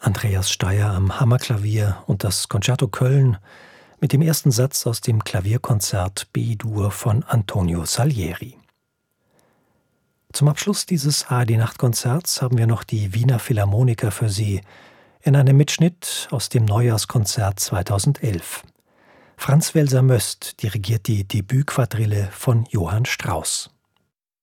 Andreas Steyer am Hammerklavier und das Concerto Köln mit dem ersten Satz aus dem Klavierkonzert B-Dur von Antonio Salieri. Zum Abschluss dieses ARD-Nachtkonzerts haben wir noch die Wiener Philharmoniker für Sie in einem Mitschnitt aus dem Neujahrskonzert 2011. Franz Welser-Möst dirigiert die Debütquadrille von Johann Strauss.